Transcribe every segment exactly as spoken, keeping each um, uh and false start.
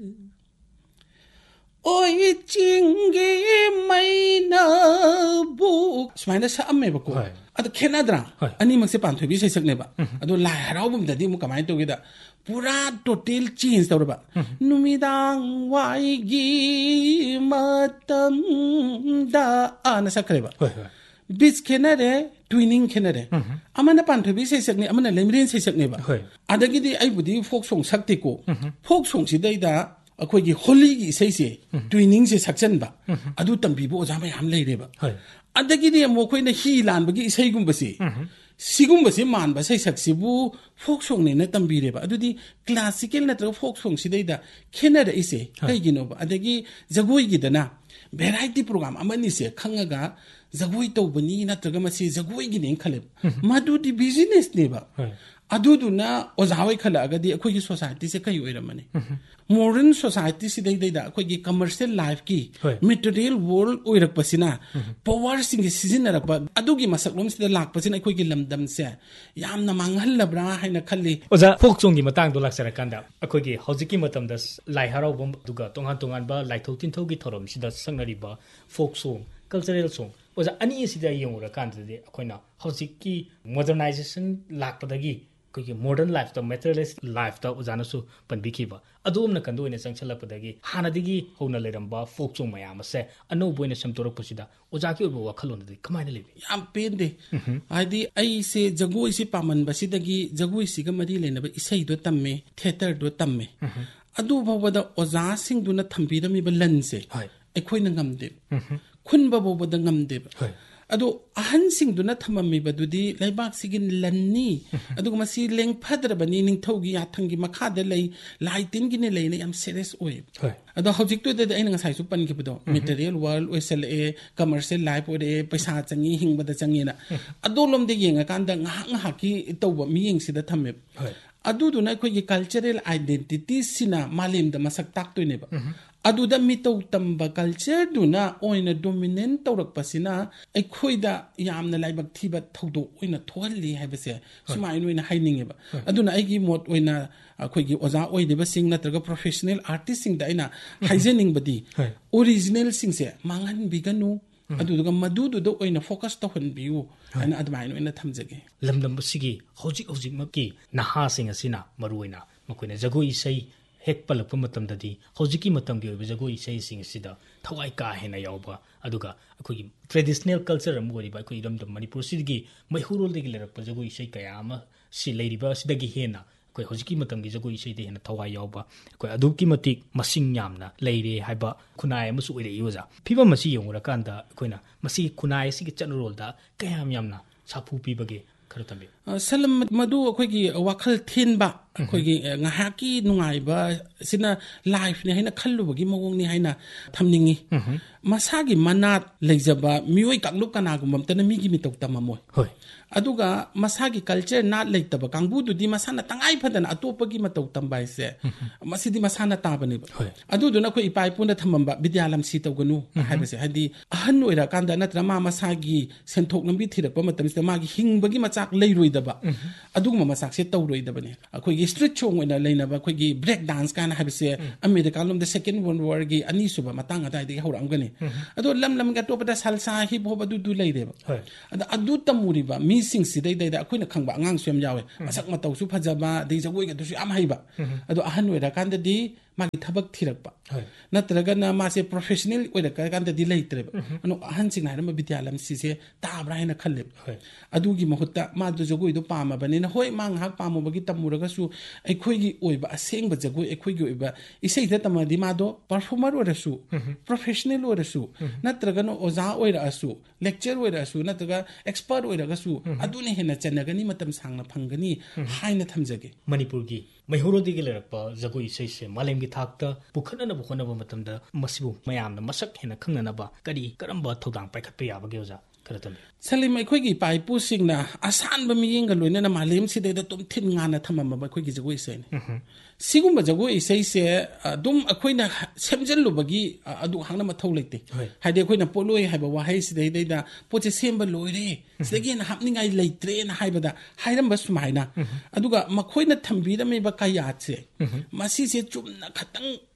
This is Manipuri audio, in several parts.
Oi chingi maina bu sumaina sa amme ba ko ado kenadra ani magse pantho bi sai sakne ba ado lai harau bum da di mu kamai to gida pura total change tawra ba numidang wai gi matam da ana sakre ba bis kenare twinning kenare amana pantho bi sai sakne amana lemrin sai sakne ba adagi di ai budi folk song sakti ko folk song si dai da akoigi holy gi sei se twinning se sakchan ba adu tambi bo ja mai ham lei re ba adagi ni mo khoi na hi lan ba gi sei gum ba se sigum ba se man ba sei sak si bu folk song ne na tambi re ba adu di classical na tro folk song si dei da khena da ise kai gi no ba adagi jagoi gi da na variety program amani se khanga ga jagoi to bani na tro ga ma se jagoi gi ne khale madu di business ne ba aduduna ozawai khala agadi akhoi gi society se kai oiramani modern society si dai dai da akhoi gi commercial life ki material world oirak pasina power sing season ra ba adugi masaklom si da lak pasina akhoi gi lamdam se yamna manghal labra haina khalli oza folk song gi matang do laksara kanda akhoi gi hojiki matam da lai harau bom duga tongan tongan ba lai thau tin thau gi thorom si da sangnari ba folk song cultural song oza ani si da yongura kanda de akhoi na hojiki modernization lakpadagi कोई मॉडर्न लाइफ तो मेटेरियलिस्ट लाइफ तो उजाना सु पनबिखिबा अदुमना कंदो ने संचलपदगी हानादिगी होना लेरंबा फोक सोंग मयाम से अनो बोइने समतोरपसिदा ओजाकी ओबो वखलोनदि कमाइना लेबि याम पेंदे आदि आई से जगोई से पामन बसिदगी जगोई सिगा मरी लेनबा इसै दो तम्मे थिएटर दो तम्मे अदु भवदा ओजा सिंग दुना थंबिरमी बलनसे एखोइना ngamदे खुनबा बोबदा ngamदे ado ahan sing duna thamami badudi laibak sigin lanni adu masi leng phadra bani ning thogi ya thangi makha de lei laitin gi ne lei ne am serious oi ado hojik to de aina ngasai su pan gi budo material world oisel e commercial life ore paisa changi hingba da changi na ado lom de yenga kan da ngah ngah ki tawba mi yeng sida thamme adu duna khoi gi cultural identity sina malem da masak tak to ne ba adu da mi to tamba culture duna oina dominant tawrak pasina ai khoi da yamna laibak thiba thodo oina thohalli haibase sumai noina haininge ba aduna ai gi mot oina khoi gi oza oi de ba sing na traga professional artist sing da ina haijening badi original sing se mangan biganu adu duga madu du do oina focus to hon biu ana admai noina thamjage lamdam sigi hojik hojik makki naha sing asina maruina makoina jagoi sei hek palakpa matam dadi hojiki matam gi obi jagoi sei sing sida thawai ka hena yawba aduga akogi traditional culture am gori ba akoi ramdam manipur sidgi maihurol degi lerak pa jagoi sei kaya ama si leiriba sidagi hena akoi hojiki matam gi jagoi sei de hena thawai yawba akoi aduki matik masing yamna leire haiba khunai amusu oire yoza phiba masi yongura kanda akoina masi khunai sigi chanurol da kayam yamna sapu pibage salam madu akoigi wakhal thinba akoigi ngahaki nungaiba sina life ni haina khallubagi mawong ni haina thamningi masagi manat leijaba mioi kaklu kana gumam tana migi mitok tamamoi hoi aduga masagi culture nat leitaba kangbu du di masana tangai phadana atopagi matok tambai se masidi masana tabani adu duna ko ipai puna thamamba vidyalam si tawganu haibase hadi ahan oira kanda natra ma masagi senthok nambi thirakpa matam se magi hingbagi machak leiroidaba aduguma masak se tawroidabani akoigi street chong oina leinaba akoigi break dance kana haibase america lom the second world war gi ani suba matang adai de hauramgani adu lam lam ga topada salsa hip hop adu du leireba adu adu tamuriba mi sing si dai dai da akoina khangba angang suam yawe masak matau su phajaba dei jagoi ga du su am haiba adu ahan oira kanda di magi thabak thirakpa natraga na ma se professional oira kanda di leitreba anu ahan sing na ma vidyalam si se tabra hena khalle adu gi mahutta ma du jagoi do pama bani na hoi mang hak pamu bagi tamuraga su ai khoi gi oiba asengba jagoi ai khoi gi oiba isei da tamadi ma do performer ora su professional ora su natraga no oza oira asu lecture oira asu natraga expert oira ga su adune hena chanagani matam sangna phangani haina thamjage manipur gi maihurodi gi lerakpa jagoi sei se malem gi thakta pukhana na bukhana ba matam da masibu mayam na masak hena khangna na ba kadi karamba thodang paikhat pe yaba ge oja karatam salim ai khoi gi pai pu sing na asan ba mi yenga loina na malem si de da tum thin nga na thamama ba khoi gi jagoi sei ne sigumba jagoi sei se dum akhoina semjal lubagi adu hangna ma thau leite haide akhoina poloi haiba wa hai si de da poche semba loire sidagi na hapningai leitre na haiba da hairam ba sumaina aduga makhoina thambira me ba kaya che masi se chumna khatang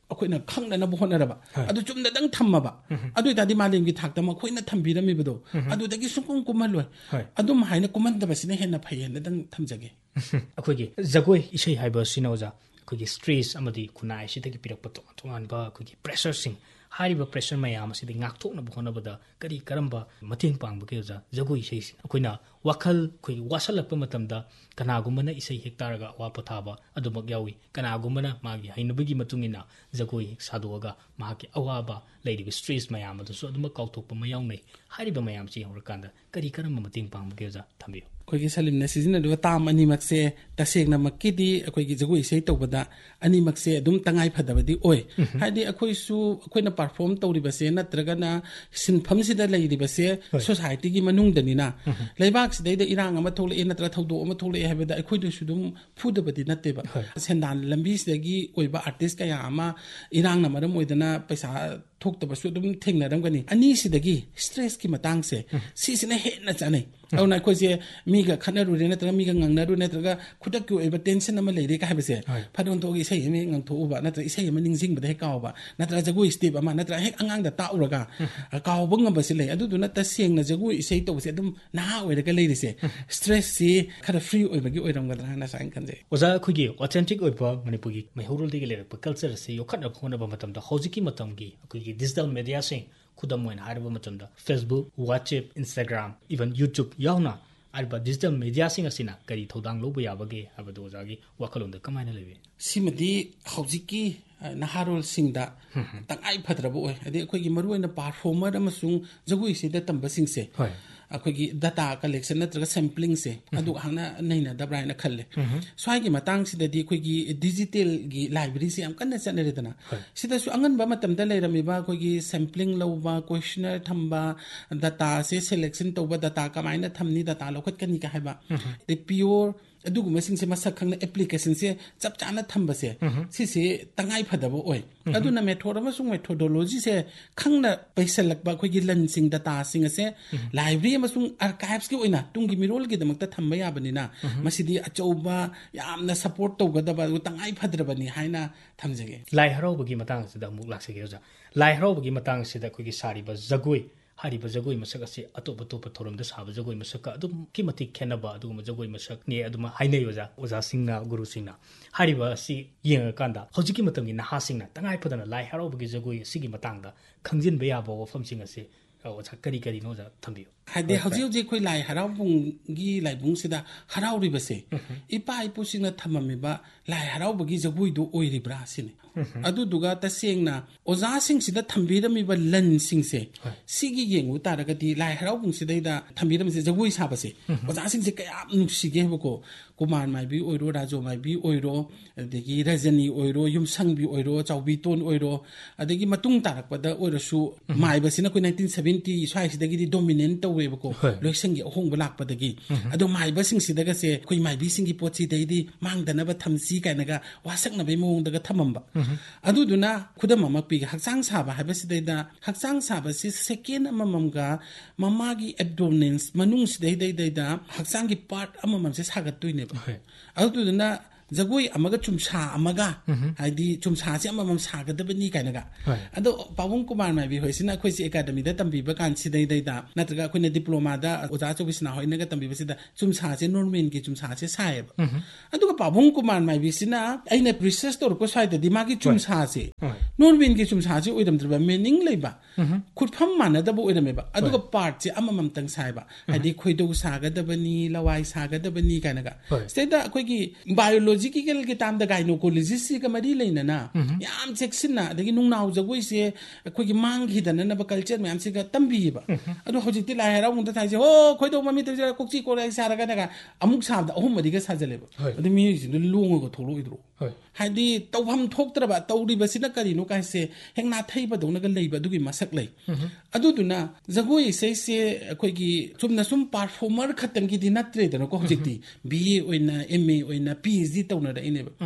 ꯑꯩꯈꯣꯏꯅ ꯈꯪꯅꯅꯕ ꯍꯣꯠꯅꯔꯕ ꯑꯗꯨ ꯆꯨꯝꯅꯗꯪ ꯊꯝꯃꯕ ꯑꯗꯨ ꯑꯣꯏꯇꯥꯔꯗꯤ ꯃꯥꯂꯦꯝꯒꯤ ꯊꯥꯛꯇ ꯃꯈꯣꯏꯅ ꯊꯝꯕꯤꯔꯝꯃꯤꯕꯗꯣ ꯑꯗꯨꯗꯒꯤ ꯁꯨꯡꯀꯨꯝ ꯀꯨꯝꯍꯜꯂꯣꯏ ꯑꯗꯨꯝ ꯍꯥꯏꯅ ꯀꯨꯝꯍꯟꯗꯕꯁꯤꯅ ꯍꯦꯟꯅ ꯐꯩꯌꯦꯅꯗꯪ ꯊꯝꯖꯒꯦ ꯑꯩꯈꯣꯏꯒꯤ ꯖꯒꯣꯏ ꯏꯁꯩ ꯍꯥꯏꯕꯁꯤꯅ ꯑꯣꯖꯥ ꯑꯩꯈꯣꯏꯒꯤ ꯁ꯭ꯇ꯭ꯔꯦꯁ ꯑꯃꯗꯤ ꯈꯨꯟꯅꯥꯏꯁꯤꯗꯒꯤ ꯄꯤꯔꯛꯄ ꯇꯣꯉꯥꯟ ꯇꯣꯉꯥꯟꯕ ꯑꯩꯈꯣꯏꯒꯤ ꯄ꯭ꯔꯦꯁꯔꯁꯤꯡ ꯍꯥꯏꯔꯤꯕ ꯄ꯭ꯔꯦꯁꯔ ꯃꯌꯥꯝ ꯑꯁꯤꯗ ꯉꯥꯛꯊꯣꯛꯅꯕ ꯍꯣꯠꯅꯕꯗ ꯀꯔꯤ ꯀꯔꯝꯕ ꯃꯇꯦꯡ ꯄꯥꯡꯕꯒꯦ ꯑꯣꯖꯥ ꯖꯒꯣꯏ ꯏꯁꯩꯁꯤꯅ ꯑꯩꯈꯣꯏꯅ ꯋꯥꯈꯜ ꯑꯩꯈꯣꯏꯒꯤ ꯋꯥꯁꯜꯂꯛꯄ ꯃꯇꯝꯗ ꯀꯅꯥꯒꯨꯝꯕꯅ ꯏꯁꯩ ꯍꯦꯛ ꯇꯥꯔꯒ ꯑꯋꯥ ꯄꯣꯊꯥꯕ ꯑꯗꯨꯃꯛ ꯌꯥꯎꯏ ꯀꯅꯥꯒꯨꯝꯕꯅ ꯃꯥꯒꯤ ꯍꯩꯅꯕꯒꯤ ꯃꯇꯨꯡ ꯏꯟꯅ ꯖꯒꯣꯏ ꯍꯦꯛ ꯁꯥꯗꯣꯛꯑꯒ ꯃꯍꯥꯛꯀꯤ ꯑꯋꯥꯕ ꯂꯩꯔꯤꯕ ꯁ꯭ꯇ꯭ꯔꯦꯁ ꯃꯌꯥꯝ ꯑꯗꯨꯁꯨ ꯑꯗꯨꯃꯛ ꯀꯥꯎꯊꯣꯛꯄ ꯑꯃ ꯌꯥꯎꯅꯩ ꯍꯥꯏꯔꯤꯕ ꯃꯌꯥꯝꯁꯤ ꯌꯦꯡꯍꯧꯔꯀꯥꯟꯗ ꯀꯔꯤ ꯀꯔꯝꯕ ꯃꯇꯦꯡ ꯄꯥꯡꯕꯒꯦ ꯑꯣꯖꯥ ꯊꯝꯕꯤꯌꯨ ꯑꯩꯈꯣꯏꯒꯤ ꯁꯂꯤꯝꯅ ꯁꯤꯖꯤꯟꯅꯔꯤꯕ ꯇꯥꯝ ꯑꯅꯤꯃꯛꯁꯦ ꯇꯁꯦꯡꯅꯃꯛꯀꯤꯗꯤ ꯑꯩꯈꯣꯏꯒꯤ ꯖꯒꯣꯏ ꯏꯁꯩ ꯇꯧꯕꯗ ꯑꯅꯤꯃꯛꯁꯦ ꯑꯗꯨꯝ ꯇꯉꯥꯏ ꯐꯗꯕꯗꯤ ꯑꯣꯏ ꯍꯥꯏꯗꯤ ꯑꯩꯈꯣꯏꯁꯨ ꯑꯩꯈꯣꯏꯅ ꯄꯔꯐꯣꯔꯝ ꯇꯧꯔꯤꯕꯁꯦ ꯅꯠꯇ꯭ꯔꯒꯅ ꯁꯤꯟꯐꯝꯁꯤꯗ ꯂꯩꯔꯤꯕꯁꯦ ꯁꯣꯁꯥꯏꯇꯤꯒꯤ ꯃꯅꯨꯡꯗꯅꯤꯅ ꯂꯩꯕꯥꯛꯁꯤꯗꯩꯗ ꯏꯔꯥꯡ ꯑꯃ ꯊꯣꯛꯂꯛꯑꯦ ꯅꯠꯇ꯭ꯔꯒ ꯊꯧꯗꯣꯛ ꯑꯃ ꯊꯣꯛꯂꯛꯑꯦ ꯍꯥꯏꯕꯗ ꯑꯩꯈꯣꯏꯗꯁꯨ ꯑꯗꯨꯝ ꯐꯨꯗꯕꯗꯤ ꯅꯠꯇꯦꯕ ꯁꯦꯟꯗꯥꯟ ꯂꯝꯕꯤꯁꯤꯗꯒꯤ ꯑꯣꯏꯕ ꯑꯥꯔꯇꯤꯁ ꯀꯌꯥ ꯑꯃ ꯏꯔꯥꯡꯅ ꯃꯔꯝ ꯑꯣꯏꯗꯅ ꯄꯩꯁꯥ ꯊꯣꯛꯇꯕꯁꯨ ꯑꯗꯨꯝ ꯊꯦꯡꯅꯔꯝꯒꯅꯤ ꯑꯅꯤꯁꯤꯗꯒꯤ ꯁ꯭ꯇ꯭ꯔꯦꯁꯀꯤ ꯃꯇꯥꯡꯁꯦ ꯁꯤꯁꯤꯅ ꯍꯦꯟꯅ ꯆꯥꯅꯩ ꯑꯗꯨꯅ ꯑꯩꯈꯣꯏꯁꯦ ꯃꯤꯒ ꯈꯠꯅꯔꯨꯔꯦ ꯅꯠꯇ꯭ꯔꯒ ꯃꯤꯒ ꯉꯪꯅꯔꯨꯔꯦ ꯅꯠꯇ꯭ꯔꯒ ꯈꯨꯗꯛꯀꯤ ꯑꯣꯏꯕ ꯇꯦꯟꯁꯟ ꯑꯃ ꯂꯩꯔꯦ ꯍꯥꯏꯕꯁꯦ ꯐꯗꯣꯟꯊꯣꯛꯑꯒ ꯏꯁꯩ ꯑꯃ ꯍꯦꯛ ꯉꯪꯊꯣꯛꯎꯕ ꯅꯠꯇ꯭ꯔꯒ ꯏꯁꯩ ꯑꯃ ꯅꯤꯡꯁꯤꯡꯕꯗ ꯍꯦꯛ ꯀꯥꯎꯕ ꯅꯠꯇ꯭ꯔꯒ ꯖꯒꯣꯏ ꯁ꯭ꯇꯦꯞ ꯑꯃ ꯅꯠꯇ꯭ꯔꯒ ꯍꯦꯛ ꯑꯉꯥꯡꯗ ꯇꯥꯛꯎꯔꯒ ꯀꯥꯎꯕ ꯉꯝꯕꯁꯤ ꯂꯩ ꯑꯗꯨꯗꯨꯅ ꯇꯁꯦꯡꯅ ꯖꯒꯣꯏ ꯏꯁꯩ ꯇꯧꯕꯁꯦ ꯑꯗꯨꯝ ꯅꯍꯥ ꯑꯣꯏꯔꯒ ꯂꯩꯔꯤꯁꯦ ꯁ꯭ꯇ꯭ꯔꯦꯁꯁꯤ ꯈꯔ ꯐ꯭ꯔꯤ ꯑꯣꯏꯕꯒꯤ ꯑꯣꯏꯔꯝꯒꯗ꯭ꯔꯥ ꯍꯥꯏꯅ ꯁꯨꯃꯥꯏꯅ ꯈꯟꯖꯩ ꯑꯣꯖꯥ ꯑꯩꯈꯣꯏꯒꯤ ꯑꯣꯊꯦꯟꯇꯤꯛ ꯑꯣꯏꯕ ꯃꯅꯤꯄꯨꯔꯒꯤ ꯃꯩꯍꯧꯔꯣꯜꯗꯒꯤ ꯂꯩꯔꯛꯄ ꯀꯜꯆꯔ ꯑꯁꯤ ꯌꯣꯛꯈꯠꯅꯕ ꯍꯣꯠꯅꯕ ꯃꯇꯝꯗ ꯍꯧꯖꯤꯛꯀꯤ ꯃꯇꯝꯒꯤ ꯑꯩꯈꯣꯏꯒꯤ ꯗꯤꯖꯤꯇꯦꯜ ꯃꯦꯗꯤꯌꯥꯁꯤꯡ ꯈꯨꯗꯝ ꯑꯣꯏꯅ ꯍꯥꯏꯔꯕ ꯃꯇꯝꯗ Facebook WhatsApp Instagram even YouTube ꯌꯥꯎꯅ ꯍꯥꯏꯔꯤꯕ ꯗꯤꯖꯤꯇꯦꯜ ꯃꯦꯗꯤꯌꯥꯁꯤꯡ ꯑꯁꯤꯅ ꯀꯔꯤ ꯊꯧꯗꯥꯡ ꯂꯧꯕ ꯌꯥꯕꯒꯦ ꯍꯥꯏꯕꯗꯨ ꯑꯣꯖꯥꯒꯤ ꯋꯥꯈꯜꯂꯣꯟꯗ ꯀꯃꯥꯏꯅ ꯂꯩꯕꯤ ꯁꯤꯃꯗꯤ ꯍꯧꯖꯤꯛꯀꯤ ꯅꯍꯥꯔꯣꯜꯁꯤꯡꯗ ꯇꯉꯥꯏ ꯐꯗ꯭ꯔꯕ ꯑꯣꯏ ꯍꯥꯏꯗꯤ ꯑꯩꯈꯣꯏꯒꯤ ꯃꯔꯨꯑꯣꯏꯅ ꯄꯥꯔꯐꯣꯃꯔ ꯑꯃꯁꯨꯡ ꯖꯒꯣꯏ ꯏꯁꯩꯗ ꯇꯝꯕꯁꯤꯡꯁꯦ ꯑꯩꯈꯣꯏꯒꯤ ꯗꯇꯥ ꯀꯂꯦꯛꯁꯟ ꯅꯠꯇ꯭ꯔꯒ ꯁꯦꯝꯄ꯭ꯂꯤꯡꯁꯦ ꯑꯗꯨ ꯍꯥꯟꯅ ꯅꯩꯅꯗꯕ꯭ꯔꯥ ꯍꯥꯏꯅ ꯈꯜꯂꯦ ꯁ꯭ꯋꯥꯏꯒꯤ ꯃꯇꯥꯡꯁꯤꯗꯗꯤ ꯑꯩꯈꯣꯏꯒꯤ ꯗꯤꯖꯤꯇꯦꯜꯒꯤ ꯂꯥꯏꯕ꯭ꯔꯦꯔꯤꯁꯤ ꯌꯥꯝ ꯀꯟꯅ ꯆꯠꯅꯔꯦꯗꯅ ꯁꯤꯗꯁꯨ ꯑꯉꯟꯕ ꯃꯇꯝꯗ ꯂꯩꯔꯝꯃꯤꯕ ꯑꯩꯈꯣꯏꯒꯤ ꯁꯦꯝꯄ꯭ꯂꯤꯡ ꯂꯧꯕ ꯀꯣꯏꯁꯅꯔ ꯊꯝꯕ ꯗꯇꯥꯁꯦ ꯁꯦꯂꯦꯛꯁꯟ ꯇꯧꯕ ꯗꯇꯥ ꯀꯃꯥꯏꯅ ꯊꯝꯅꯤ ꯗꯇꯥ ꯂꯧꯈꯠꯀꯅꯤ ꯀ ꯍꯥꯏꯕ ꯑꯗꯩ ꯄꯤꯌꯣꯔ ꯑꯗꯨꯒꯨꯝꯕꯁꯤꯡꯁꯦ ꯃꯁꯛ ꯈꯪꯅ ꯑꯦꯄ꯭ꯂꯤꯀꯦꯁꯟꯁꯦ ꯆꯞ ꯆꯥꯅ ꯊꯝꯕꯁꯦ ꯁꯤꯁꯦ ꯇꯉꯥꯏ ꯐꯗꯕ ꯑꯣꯏ ꯑꯗꯨꯅ ꯃꯦꯊꯣꯗ ꯑꯃꯁꯨꯡ ꯃꯦꯊꯣꯗꯣꯂꯣꯖꯤꯁꯦ ꯈꯪꯅ ꯄꯩꯁꯜꯂꯛꯄ ꯑꯩꯈꯣꯏꯒꯤ ꯂꯟꯁꯤꯡ ꯗꯇꯥꯁꯤꯡ ꯑꯁꯦ ꯂꯥꯏꯕ꯭ꯔꯦꯔꯤ ꯑꯃꯁꯨꯡ ꯑꯥꯔꯀꯥꯏꯚꯁꯀꯤ ꯑꯣꯏꯅ ꯇꯨꯡꯒꯤ ꯃꯤꯔꯣꯜꯒꯤꯗꯃꯛꯇ ꯊꯝꯕ ꯌꯥꯕꯅꯤꯅ ꯃꯁꯤꯗꯤ ꯑꯆꯧꯕ ꯌꯥꯝꯅ ꯁꯄꯣꯔꯠ ꯇꯧꯒꯗꯕ ꯑꯗꯨꯒ ꯇꯉꯥꯏ ꯐꯗ꯭ꯔꯕꯅꯤ ꯍꯥꯏꯅ ꯊꯝꯖꯒꯦ ꯂꯥꯏ ꯍꯔꯥꯎꯕꯒꯤ ꯃꯇꯥꯡ ꯑꯁꯤꯗ ꯑꯃꯨꯛ ꯂꯥꯛꯆꯒꯦ ꯑꯣꯖꯥ ꯂꯥꯏ ꯍꯔꯥꯎꯕꯒꯤ ꯃꯇꯥꯡ ꯑꯁꯤꯗ ꯑꯩꯈꯣꯏꯒꯤ ꯁꯥꯔꯤꯕ ꯖꯒꯣꯏ ꯍꯥꯏꯔꯤꯕ ꯖꯒꯣꯏ ꯃꯁꯛ ꯑꯁꯤ ꯑꯇꯣꯞ ꯑꯇꯣꯞꯄ ꯊꯧꯔꯝꯗ ꯁꯥꯕ ꯖꯒꯣꯏ ꯃꯁꯛꯀ ꯑꯗꯨꯛꯀꯤ ꯃꯇꯤꯛ ꯈꯦꯠꯅꯕ ꯑꯗꯨꯒꯨꯝꯕ ꯖꯒꯣꯏ ꯃꯁꯛꯅꯤ ꯑꯗꯨꯃ ꯍꯥꯏꯅꯩ ꯑꯣꯖꯥ ꯑꯣꯖꯥꯁꯤꯡꯅ ꯒꯨꯔꯨꯁꯤꯡꯅ ꯍꯥꯏꯔꯤꯕ ꯑꯁꯤ ꯌꯦꯡꯉꯀꯥꯟꯗ ꯍꯧꯖꯤꯛꯀꯤ ꯃꯇꯝꯒꯤ ꯅꯍꯥꯁꯤꯡꯅ ꯇꯉꯥꯏ ꯐꯗꯅ ꯂꯥꯏ ꯍꯔꯥꯎꯕꯒꯤ ꯖꯒꯣꯏ ꯑꯁꯤꯒꯤ ꯃꯇꯥꯡꯗ ꯈꯪꯖꯤꯟꯕ ꯌꯥꯕ ꯋꯥꯐꯝꯁꯤꯡ ꯑꯁꯤ ꯑꯣꯖꯥ ꯀꯔꯤ ꯀꯔꯤꯅꯣ ꯑꯣꯖꯥ ꯊꯝꯕꯤꯌꯨ ꯍꯥꯏꯗꯤ ꯍꯧꯖꯤꯛ ꯍꯧꯖꯤꯛ ꯑꯩꯈꯣꯏ ꯂꯥꯏ ꯍꯔꯥꯎꯕꯒꯤ ꯂꯥꯏꯕꯨꯡꯁꯤꯗ ꯍꯔꯥꯎꯔꯤꯕꯁꯦ ꯏꯄꯥ ꯏꯄꯨꯁꯤꯡꯅ ꯊꯝꯃꯝꯃꯤꯕ ꯂꯥꯏ ꯍꯔꯥꯎꯕꯒꯤ ꯖꯒꯣꯏꯗꯨ ꯑꯣꯏꯔꯤꯕ꯭ꯔꯥ ꯁꯤꯅꯤ ꯑꯗꯨꯗꯨꯒ ꯇꯁꯦꯡꯅ ꯑꯣꯖꯥꯁꯤꯡꯁꯤꯗ ꯊꯝꯕꯤꯔꯝꯃꯤꯕ ꯂꯟꯁꯤꯡꯁꯦ ꯁꯤꯒꯤ ꯌꯦꯡꯉꯨ ꯇꯥꯔꯒꯗꯤ ꯂꯥꯏ ꯍꯔꯥꯎꯕꯁꯤꯗꯩꯗ ꯊꯝꯕꯤꯔꯝꯃꯤꯁꯦ ꯖꯒꯣꯏ ꯁꯥꯕꯁꯦ ꯑꯣꯖꯥꯁꯤꯡꯁꯦ ꯀꯌꯥꯝ ꯅꯨꯡꯁꯤꯒꯦ ꯍꯥꯏꯕꯀꯣ ꯀꯨꯃꯥꯔ ꯃꯥꯏꯕꯤ ꯑꯣꯏꯔꯣ ꯔꯥꯖꯣ ꯃꯥꯏꯕꯤ ꯑꯣꯏꯔꯣ ꯑꯗꯒꯤ ꯔꯖꯅꯤ ꯑꯣꯏꯔꯣ ꯌꯨꯝꯁꯪꯕꯤ ꯑꯣꯏꯔꯣ ꯆꯥꯎꯕꯤꯇꯣꯟ ꯑꯣꯏꯔꯣ ꯑꯗꯒꯤ ꯃꯇꯨꯡ ꯇꯥꯔꯛꯄꯗ ꯑꯣꯏꯔꯁꯨ ꯃꯥꯏꯕꯁꯤꯅ ꯑꯩꯈꯣꯏ ꯅꯥꯏꯟꯇꯤꯟ ꯁꯚꯦꯟꯇꯤ ꯁ꯭ꯋꯥꯏꯁꯤꯗꯒꯤꯗꯤ ꯗꯣꯃꯤꯅꯦꯟ ꯇꯧꯋꯦꯕꯀꯣ ꯂꯣꯏꯁꯪꯒꯤ ꯑꯍꯣꯡꯕ ꯂꯥꯛꯄꯗꯒꯤ ꯑꯗꯣ ꯃꯥꯏꯕꯁꯤꯡꯁꯤꯗꯒꯁꯦ ꯑꯩꯈꯣꯏ ꯃꯥꯏꯕꯤꯁꯤꯡꯒꯤ ꯄꯣꯠꯁꯤꯗꯩꯗꯤ ꯃꯥꯡꯗꯅꯕ ꯊꯝꯁꯤ ꯀꯥꯏꯅꯒ ꯋꯥꯁꯛꯅꯕꯒꯤ ꯃꯑꯣꯡꯗꯒ ꯊꯝꯃꯝꯕ ꯑꯗꯨꯗꯨꯅ ꯈꯨꯗꯝ ꯑꯃ ꯄꯤꯒꯦ ꯍꯛꯆꯥꯡ ꯁꯥꯕ ꯍꯥꯏꯕꯁꯤꯗꯩꯗ ꯍꯛꯆꯥꯡ ꯁꯥꯕꯁꯤ ꯁꯦꯀꯦꯟ ꯑꯃꯃꯝꯒ ꯃꯃꯥꯒꯤ ꯑꯦꯕꯗꯣꯃꯤꯅꯦꯟꯁ ꯃꯅꯨꯡꯁꯤꯗꯩꯗꯩꯗ ꯍꯛꯆꯥꯡꯒꯤ ꯄꯥꯔꯠ ꯑꯃꯃꯝꯁꯦ ꯁꯥꯒꯠꯇꯣꯏꯅꯦꯕ ꯑꯗꯨꯗꯨꯅ ꯖꯒꯣꯏ ꯑꯃꯒ ꯆꯨꯝꯁꯥ ꯑꯃꯒ ꯍꯥꯏꯗꯤ ꯆꯨꯝꯁꯥꯁꯦ ꯑꯃꯃꯝ ꯁꯥꯒꯗꯕꯅꯤ ꯀꯥꯏꯅꯒ ꯑꯗꯣ ꯄꯥꯕꯨꯡ ꯀꯨꯃꯥꯔ ꯃꯥꯏꯕꯤ ꯍꯣꯏꯁꯤꯅ ꯑꯩꯈꯣꯏꯁꯤ ꯑꯦꯀꯥꯗꯃꯤꯗ ꯇꯝꯕꯤꯕ ꯀꯥꯟꯁꯤꯗꯩꯗꯩꯗ ꯅꯠꯇ꯭ꯔꯒ ꯑꯩꯈꯣꯏꯅ ꯗꯤꯄ꯭ꯂꯣꯃꯥꯗ ꯑꯣꯖꯥ ꯑꯆꯧꯕꯤꯁꯤꯅ ꯍꯣꯏꯅꯒ ꯇꯝꯕꯤꯕꯁꯤꯗ ꯆꯨꯝꯁꯥꯁꯦ ꯅꯣꯔꯃꯦꯟꯒꯤ ꯆꯨꯝꯁꯥꯁꯦ ꯁꯥꯏꯌꯦꯕ ꯑꯗꯨꯒ ꯄꯥꯕꯨꯡ ꯀꯨꯃꯥꯔ ꯃꯥꯏꯕꯤꯁꯤꯅ ꯑꯩꯅ ꯔꯤꯁꯔꯁ ꯇꯧꯔꯛꯄ ꯁ꯭ꯋꯥꯏꯗꯗꯤ ꯃꯥꯒꯤ ꯆꯨꯝꯁꯥꯁꯦ ꯅꯣꯔꯃꯦꯟꯒꯤ ꯆꯨꯝꯁꯥꯁꯦ ꯑꯣꯏꯔꯝꯗ꯭ꯔꯕ ꯃꯤꯅꯤꯡ ꯂꯩꯕ ꯈꯨꯠꯐꯝ ꯃꯥꯟꯅꯗꯕ ꯑꯣꯏꯔꯝꯃꯦꯕ ꯑꯗꯨꯒ ꯄꯥꯔꯠꯁꯦ ꯑꯃꯃꯝꯇꯪ ꯁꯥꯏꯕ ꯍꯥꯏꯗꯤ ꯈꯣꯏꯗꯧ ꯁꯥꯒꯗꯕꯅꯤ ꯂꯋꯥꯏ ꯁꯥꯒꯗꯕꯅꯤ ꯀꯥꯏꯅꯒ ꯁꯤꯗꯩꯗ ꯑꯩꯈꯣꯏꯒꯤ ꯕꯥꯏꯑꯣꯂꯣꯖꯤꯀꯦꯜꯒꯤ ꯇꯥꯝꯗ ꯒꯥꯏꯅꯣꯀꯣꯂꯣꯖꯤꯁꯁꯤꯒ ꯃꯔꯤ ꯂꯩꯅꯅ ꯌꯥꯝ ꯆꯦꯛꯁꯤꯟꯅ ꯑꯗꯒꯤ ꯅꯨꯡꯅꯥꯎ ꯖꯒꯣꯏꯁꯦ ꯑꯩꯈꯣꯏꯒꯤ ꯃꯥꯡꯈꯤꯗꯅꯅꯕ ꯀꯜꯆꯔ ꯃꯌꯥꯝꯁꯤꯒ ꯇꯝꯕꯤꯌꯦꯕ ꯑꯗꯣ ꯍꯧꯖꯤꯛꯇꯤ ꯂꯥꯏ ꯍꯔꯥꯎꯕꯗ ꯊꯥꯏꯁꯦ ꯍꯣ ꯈꯣꯏꯗꯧ ꯃꯃꯤꯠꯇ ꯀꯣꯛꯆꯤ ꯀꯣꯔꯥꯏ ꯁꯥꯔꯒꯅꯒ ꯑꯃꯨꯛ ꯁꯥꯕꯗ ꯑꯍꯨꯝ ꯃꯔꯤꯒ ꯁꯥꯖꯜꯂꯦꯕ ꯑꯗꯨ ꯃꯤꯑꯣꯏꯁꯤꯡꯗꯨ ꯂꯣꯡꯉꯒ ꯊꯣꯛꯂꯛꯑꯣꯏꯗ꯭ꯔꯣ ꯍꯥꯏꯗꯤ ꯇꯧꯐꯝ ꯊꯣꯛꯇ꯭ꯔꯕ ꯇꯧꯔꯤꯕꯁꯤꯅ ꯀꯔꯤꯅꯣ ꯀꯥꯏꯁꯦ ꯍꯦꯛ ꯅꯥꯊꯩꯕꯗꯧꯅꯒ ꯂꯩꯕ ꯑꯗꯨꯒꯤ ꯃꯁꯛ ꯂꯩ ꯑꯗꯨꯗꯨꯅ ꯖꯒꯣꯏ ꯏꯁꯩꯁꯦ ꯑꯩꯈꯣꯏꯒꯤ ꯆꯨꯝꯅ ꯁꯨꯝ ꯄꯥꯔꯐꯣꯃꯔ ꯈꯛꯇꯪꯒꯤꯗꯤ ꯅꯠꯇ꯭ꯔꯦꯗꯅꯀꯣ ꯍꯧꯖꯤꯛꯇꯤ ꯕꯤ ꯑꯦ ꯑꯣꯏꯅ ꯑꯦꯝ ꯑꯦ ꯑꯣꯏꯅ ꯄꯤ ꯑꯩꯆ ꯗꯤ ꯇꯧꯅꯔꯛꯏꯅꯦꯕ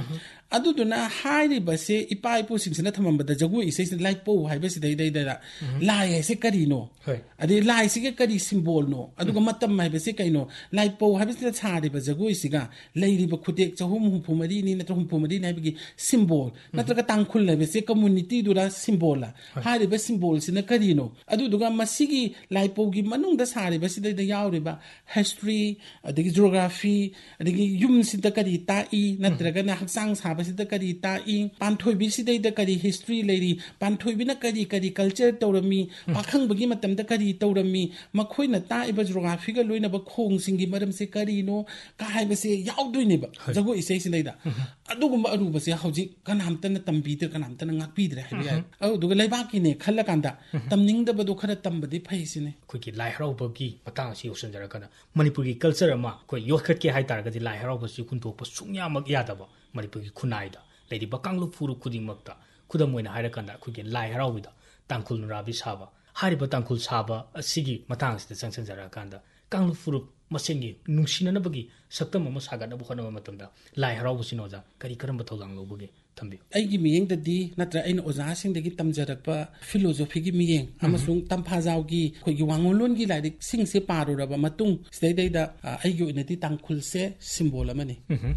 ꯑꯗꯨꯗꯨꯅ ꯍꯥꯏꯔꯤꯕꯁꯦ ꯏꯄꯥ ꯏꯄꯨꯁꯤꯡꯁꯤꯅ ꯊꯝꯃꯝꯕꯗ ꯖꯒꯣꯏ ꯏꯁꯩꯁꯤꯅ ꯂꯥꯏꯄꯧ ꯍꯥꯏꯕꯁꯤꯗꯩꯗꯩꯗ ꯂꯥꯏ ꯍꯥꯏꯁꯦ ꯀꯔꯤꯅꯣ ꯑꯗꯩ ꯂꯥꯏꯁꯤꯒ ꯀꯔꯤ ꯁꯤꯝꯕꯣꯜꯅꯣ ꯑꯗꯨꯒ ꯃꯇꯝ ꯍꯥꯏꯕꯁꯤ ꯀꯩꯅꯣ ꯂꯥꯏꯄꯧ ꯍꯥꯏꯕꯁꯤꯗ ꯁꯥꯔꯤꯕ ꯖꯒꯣꯏꯁꯤꯒ ꯂꯩꯔꯤꯕ ꯈꯨꯇꯦꯛ ꯆꯍꯨꯝ ꯍꯨꯝꯐꯨ ꯃꯔꯤꯅꯤ ꯅꯠꯇ꯭ꯔꯒ ꯍꯨꯝꯐꯨ ꯃꯔꯤꯅꯤ ꯍꯥꯏꯕꯒꯤ ꯁꯤꯝꯕꯣꯜ ꯅꯠꯇ꯭ꯔꯒ ꯇꯥꯡꯈꯨꯜ ꯍꯥꯏꯕꯁꯦ ꯀꯝꯃꯨꯅꯤꯇꯤꯗꯨꯔ ꯁꯤꯝꯕꯣꯜꯂ ꯍꯥꯏꯔꯤꯕ ꯁꯤꯝꯕꯣꯜꯁꯤꯅ ꯀꯔꯤꯅꯣ ꯑꯗꯨꯗꯨꯒ ꯃꯁꯤꯒꯤ ꯂꯥꯏꯄꯧꯒꯤ ꯃꯅꯨꯡꯗ ꯁꯥꯔꯤꯕꯁꯤꯗꯩꯗ ꯌꯥꯎꯔꯤꯕ ꯍꯤꯁꯇ꯭ꯔꯤ ꯑꯗꯒꯤ ꯖꯤꯑꯣꯒ꯭ꯔꯥꯐꯤ ꯑꯗꯒꯤ ꯌꯨꯝꯁꯤꯗ ꯀꯔꯤ ꯇꯥꯛꯏ ꯅꯠꯇ꯭ꯔꯒꯅ ꯍꯛꯆꯥꯡ ꯁꯥꯕꯁꯤꯗ ꯀꯔꯤ ꯇꯥꯛꯏ ꯄꯥꯟꯊꯣꯏꯕꯤꯁꯤꯗꯩꯗ ꯀꯔꯤ ꯍꯤꯁꯇ꯭ꯔꯤ ꯂꯩꯔꯤ ꯄꯥꯟꯊꯣꯏꯕꯤꯅ ꯀꯔꯤ ꯀꯔꯤ ꯀꯜꯆꯔ ꯇꯧꯔꯝꯃꯤ ꯄꯥꯈꯪꯕꯒꯤ ꯃꯇꯝꯗ ꯀꯔꯤ ꯇꯧꯔꯝꯃꯤ ꯃꯈꯣꯏꯅ ꯇꯥꯛꯏꯕ ꯖꯤꯑꯣꯒ꯭ꯔꯥꯐꯤꯒ ꯂꯣꯏꯅꯕ ꯈꯣꯡꯁꯤꯡꯒꯤ ꯃꯔꯝꯁꯦ ꯀꯔꯤꯅꯣ ꯀ ꯍꯥꯏꯕꯁꯦ ꯌꯥꯎꯗꯣꯏꯅꯦꯕ ꯖꯒꯣꯏ ꯏꯁꯩꯁꯤꯗꯩꯗ ꯑꯗꯨꯒꯨꯝꯕ ꯑꯔꯨꯕꯁꯦ ꯍꯧꯖꯤꯛ ꯀꯅꯥꯝꯇꯅ ꯇꯝꯕꯤꯗ꯭ꯔꯦ ꯀꯅꯥꯝꯇꯅ ꯉꯥꯛꯄꯤꯗ꯭ꯔꯦ ꯍꯥꯏꯕ ꯌꯥꯏ ꯑꯗꯨꯒ ꯂꯩꯕꯥꯛꯀꯤꯅꯦ ꯈꯜꯂꯀꯥꯟꯗ ꯇꯝꯅꯤꯡꯗꯕꯗꯣ ꯈꯔ ꯇꯝꯕꯗꯤ ꯐꯩ ꯁꯤꯅꯦ ꯑꯩꯈꯣꯏꯒꯤ ꯂꯥꯏ ꯍꯔꯥꯎꯕꯒꯤ ꯃꯇꯥꯡ ꯑꯁꯤ ꯌꯧꯁꯤꯟꯖꯔꯀꯥꯟꯗ ꯃꯅꯤꯄꯨꯔꯒꯤ ꯀꯜꯆꯔ ꯑꯃ ꯑꯩꯈꯣꯏ ꯌꯣꯛꯈꯠꯀꯦ ꯍꯥꯏꯇꯥꯔꯒꯗꯤ ꯂꯥꯏ ꯍꯔꯥꯎꯕꯁꯤ ꯍꯨꯟꯗꯣꯛꯄ ꯁꯨꯡꯌꯥꯃꯛ ꯌꯥꯗꯕ ꯃꯅꯤꯄꯨꯔꯒꯤ ꯈꯨꯟꯅꯥꯏꯗ ꯂꯩꯔꯤꯕ ꯀꯥꯡꯂꯨꯞ ꯐꯨꯔꯨꯞ ꯈꯨꯗꯤꯡꯃꯛꯇ ꯈꯨꯗꯝ ꯑꯣꯏꯅ ꯍꯥꯏꯔꯀꯥꯟꯗ ꯑꯩꯈꯣꯏꯒꯤ ꯂꯥꯏ ꯍꯔꯥꯎꯕꯗ ꯇꯥꯡꯈꯨꯜ ꯅꯨꯔꯥꯕꯤ ꯁꯥꯕ ꯍꯥꯏꯔꯤꯕ ꯇꯥꯡꯈꯨꯜ ꯁꯥꯕ ꯑꯁꯤꯒꯤ ꯃꯇꯥꯡꯁꯤꯗ ꯆꯪꯁꯤꯟꯖꯔꯀꯥꯟꯗ ꯀꯥꯡꯂꯨꯞ ꯐꯨꯔꯨꯞ ꯃꯁꯦꯟꯒꯤ ꯅꯨꯡꯁꯤꯅꯅꯕꯒꯤ ꯁꯛꯇꯝ ꯑꯃ ꯁꯥꯒꯠꯅꯕ ꯍꯣꯠꯅꯕ ꯃꯇꯝꯗ ꯂꯥꯏ ꯍꯔꯥꯎꯕꯁꯤꯅ ꯑꯣꯖꯥ ꯀꯔꯤ ꯀꯔꯝꯕ ꯊꯧꯗꯥꯡ ꯂꯧꯕꯒꯦ ꯊꯝꯕꯤꯌꯨ ꯑꯩꯒꯤ ꯃꯤꯠꯌꯦꯡꯗꯗꯤ ꯅꯠꯇ꯭ꯔ ꯑꯩꯅ ꯑꯣꯖꯥꯁꯤꯡꯗꯒꯤ ꯇꯝꯖꯔꯛꯄ ꯐꯤꯂꯣꯁꯣꯐꯤꯒꯤ ꯃꯤꯠꯌꯦꯡ ꯑꯃꯁꯨꯡ ꯇꯝꯐꯥꯖꯥꯎꯒꯤ ꯑꯩꯈꯣꯏꯒꯤ ꯋꯥꯉꯣꯜꯂꯣꯟꯒꯤ ꯂꯥꯏꯔꯤꯛꯁꯤꯡꯁꯦ ꯄꯥꯔꯨꯔꯕ ꯃꯇꯨꯡ ꯁꯤꯗꯩꯗꯩꯗ ꯑꯩꯒꯤ ꯑꯣꯏꯅꯗꯤ ꯇꯥꯡꯈꯨꯜꯁꯦ ꯁꯤꯝꯕꯣꯜ ꯑꯃꯅꯤ